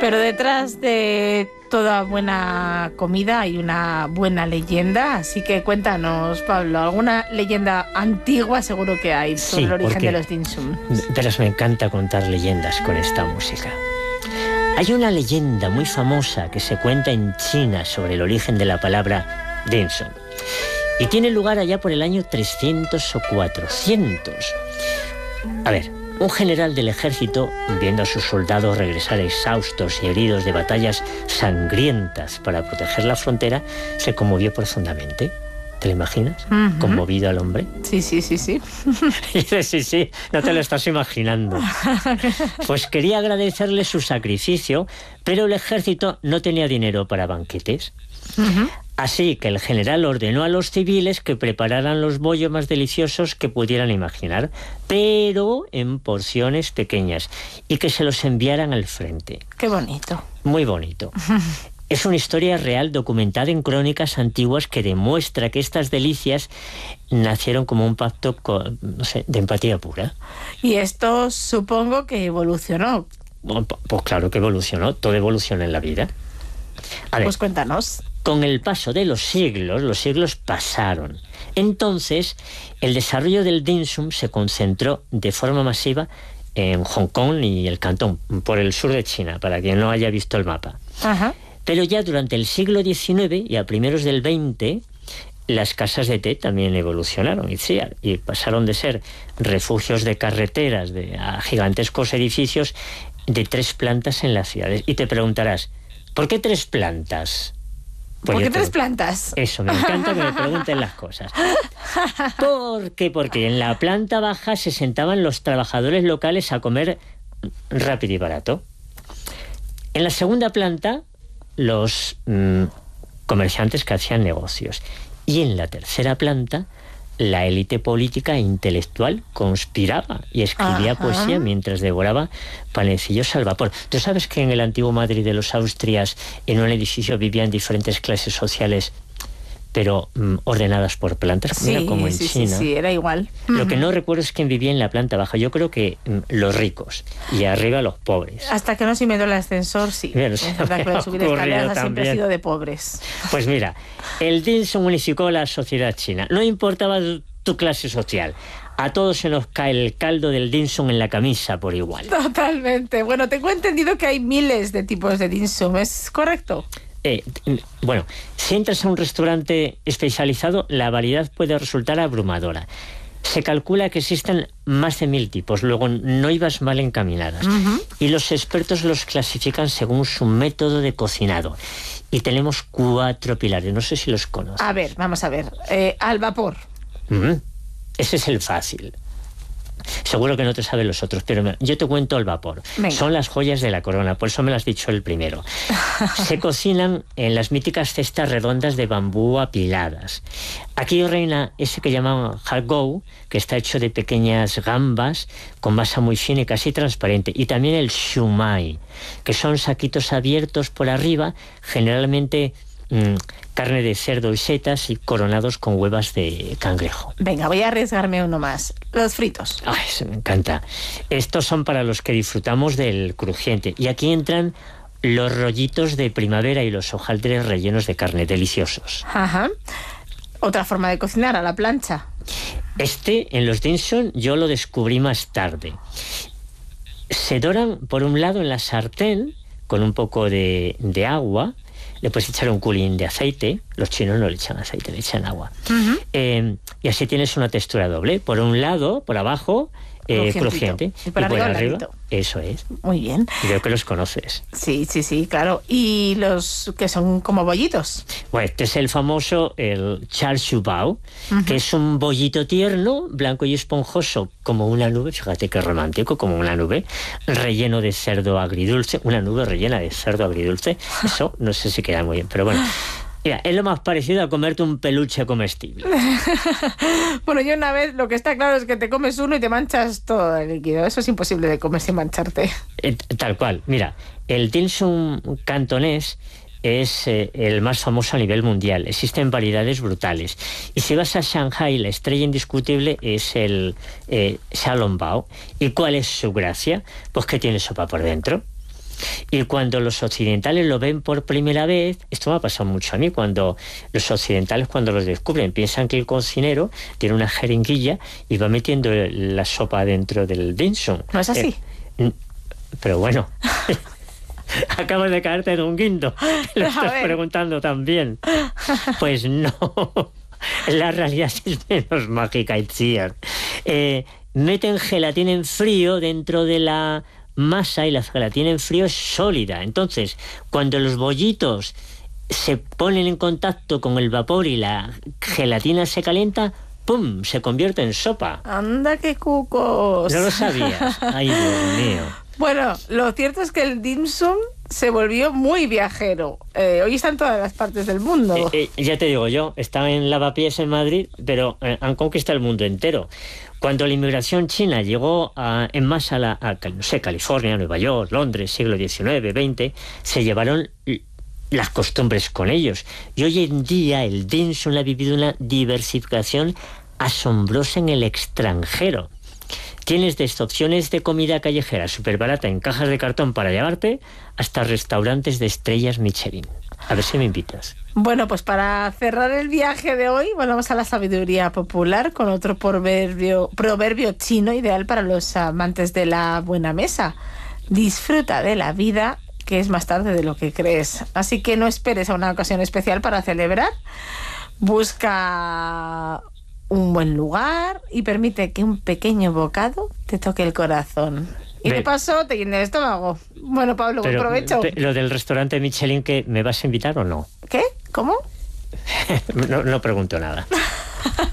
Pero detrás de toda buena comida hay una buena leyenda, así que cuéntanos, Pablo, alguna leyenda antigua seguro que hay sobre el origen de los dim sum. Pero me encanta contar leyendas con esta música. Hay una leyenda muy famosa que se cuenta en China sobre el origen de la palabra dim sum. Y tiene lugar allá por el año 300 o 400. A ver, un general del ejército, viendo a sus soldados regresar exhaustos y heridos de batallas sangrientas para proteger la frontera, se conmovió profundamente. ¿Te lo imaginas? Uh-huh. ¿Conmovido al hombre? Sí. Y dice, sí, no te lo estás imaginando. Pues quería agradecerle su sacrificio, pero el ejército no tenía dinero para banquetes. Uh-huh. Así que el general ordenó a los civiles que prepararan los bollos más deliciosos que pudieran imaginar, pero en porciones pequeñas, y que se los enviaran al frente. ¡Qué bonito! Muy bonito. Es una historia real documentada en crónicas antiguas que demuestra que estas delicias nacieron como un pacto de empatía pura. Y esto supongo que evolucionó. Pues claro que evolucionó, todo evoluciona en la vida. A ver, pues cuéntanos. Con el paso de los siglos pasaron. Entonces, el desarrollo del dim sum se concentró de forma masiva en Hong Kong y el Cantón, por el sur de China, para quien no haya visto el mapa. Ajá. Pero ya durante el siglo XIX y a primeros del XX, las casas de té también evolucionaron y pasaron de ser refugios de carreteras a gigantescos edificios de 3 plantas en las ciudades. Y te preguntarás, ¿por qué 3 plantas? Pues ¿por qué 3 plantas? Eso, me encanta que me pregunten las cosas. ¿Por qué? Porque en la planta baja se sentaban los trabajadores locales a comer rápido y barato. En la segunda planta, los comerciantes que hacían negocios. Y en la tercera planta, la élite política e intelectual conspiraba y escribía poesía mientras devoraba panecillos al vapor. ¿Tú sabes que en el antiguo Madrid de los Austrias, en un edificio vivían diferentes clases sociales, pero ordenadas por plantas? Sí, era como en China. Sí, era igual. Lo que no recuerdo es quién vivía en la planta baja. Yo creo que los ricos y arriba los pobres. Hasta que no se inventó el ascensor, sí. Mira, es verdad que subir escaleras siempre ha sido de pobres. Pues mira, el dim sum unificó la sociedad china. No importaba tu clase social. A todos se nos cae el caldo del dim sum en la camisa por igual. Totalmente. Bueno, tengo entendido que hay miles de tipos de dim sum, ¿es correcto? Bueno, si entras a un restaurante especializado, la variedad puede resultar abrumadora. Se calcula que existen más de 1000 tipos, luego no ibas mal encaminadas. Uh-huh. Y los expertos los clasifican según su método de cocinado. Y tenemos 4 pilares, no sé si los conoces. A ver, vamos a ver. Al vapor. Ese es el fácil. Seguro que no te saben los otros, pero yo te cuento el vapor. Venga. Son las joyas de la corona, por eso me lo has dicho el primero. Se cocinan en las míticas cestas redondas de bambú apiladas. Aquí reina ese que llaman hagou, que está hecho de pequeñas gambas con masa muy fina y casi transparente. Y también el shumai, que son saquitos abiertos por arriba, generalmente carne de cerdo y setas y coronados con huevas de cangrejo. Venga, voy a arriesgarme uno más. Los fritos. Ay, eso me encanta. Estos son para los que disfrutamos del crujiente. Y aquí entran los rollitos de primavera y los hojaldres rellenos de carne, deliciosos. Ajá. Otra forma de cocinar, a la plancha. En los dim sum, yo lo descubrí más tarde. Se doran, por un lado, en la sartén, con un poco de agua. Le puedes echar un culín de aceite. Los chinos no le echan aceite, le echan agua. Uh-huh. Y así tienes una textura doble. Por un lado, por abajo, crujiente. Y por arriba, eso es. Muy bien. Creo que los conoces. Sí, claro. ¿Y los que son como bollitos? Bueno, este es el famoso, el char siu bao, uh-huh, que es un bollito tierno, blanco y esponjoso, como una nube, fíjate qué romántico, como una nube, relleno de cerdo agridulce, una nube rellena de cerdo agridulce. Eso no sé si queda muy bien, pero bueno. Mira, es lo más parecido a comerte un peluche comestible. Bueno, yo una vez, lo que está claro es que te comes uno y te manchas todo el líquido. Eso es imposible de comer sin mancharte. Tal cual. Mira, el dim sum cantonés es el más famoso a nivel mundial. Existen variedades brutales. Y si vas a Shanghai, la estrella indiscutible es el xiaolongbao. ¿Y cuál es su gracia? Pues que tiene sopa por dentro. Y cuando los occidentales lo ven por primera vez, esto me ha pasado mucho a mí, cuando los occidentales, cuando los descubren, piensan que el cocinero tiene una jeringuilla y va metiendo la sopa dentro del dim sum. ¿No es así? Pero bueno, acabas de caerte en un guindo. Lo estás preguntando también. Pues no, la realidad es menos mágica, Itziar. Meten gelatina en frío dentro de la masa y la gelatina en frío es sólida. Entonces, cuando los bollitos se ponen en contacto con el vapor y la gelatina se calienta, ¡pum!, se convierte en sopa. ¡Anda, qué cucos! ¿No lo sabías? ¡Ay, Dios mío! Bueno, lo cierto es que el dim sum se volvió muy viajero. Hoy está en todas las partes del mundo. Ya te digo yo, estaba en Lavapiés en Madrid, pero han conquistado el mundo entero. Cuando la inmigración china llegó en masa a California, Nueva York, Londres, siglo XIX, XX, se llevaron las costumbres con ellos. Y hoy en día el dim sum ha vivido una diversificación asombrosa en el extranjero. Tienes desde opciones de comida callejera súper barata en cajas de cartón para llevarte, hasta restaurantes de estrellas Michelin. A ver si me invitas. Bueno, pues para cerrar el viaje de hoy, volvamos a la sabiduría popular con otro proverbio chino ideal para los amantes de la buena mesa. Disfruta de la vida, que es más tarde de lo que crees. Así que no esperes a una ocasión especial para celebrar. Busca un buen lugar y permite que un pequeño bocado te toque el corazón. Y de paso te llene el estómago. Bueno, Pablo, buen provecho. Lo del restaurante Michelin, ¿que me vas a invitar o no? ¿Qué? ¿Cómo? No pregunto nada.